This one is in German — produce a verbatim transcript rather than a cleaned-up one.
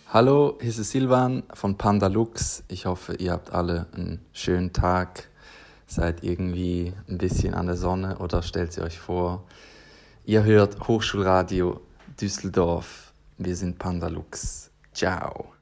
Hallo, hier ist Silvan von Pandalux. Ich hoffe, ihr habt alle einen schönen Tag, seid irgendwie ein bisschen an der Sonne oder stellt sie euch vor. Ihr hört Hochschulradio Düsseldorf. Wir sind Pandalux. Ciao.